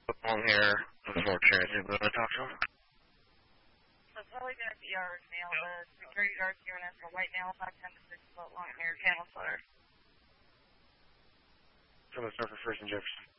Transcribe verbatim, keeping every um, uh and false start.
Long hair, before transit, but I talk to him. So it's probably going to be our male. The security guard's giving us a white male, about ten to six foot long hair, camel sweater. So let's start for First and Jefferson.